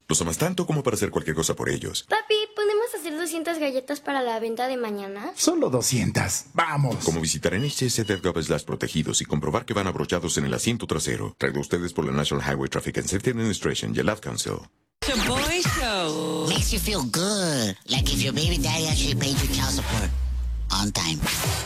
Los amas tanto como para hacer cualquier cosa por ellos. Papi, ¿podemos hacer 200 galletas para la venta de mañana? Solo 200. ¡Vamos! Como visitar nhs.gov/protegidos y comprobar que van abrochados en el asiento trasero. Traído a ustedes por la National Highway Traffic and Safety Administration y el Ad Council. The Boy Show. Makes you feel good. Like if your baby daddy actually paid your child support on time.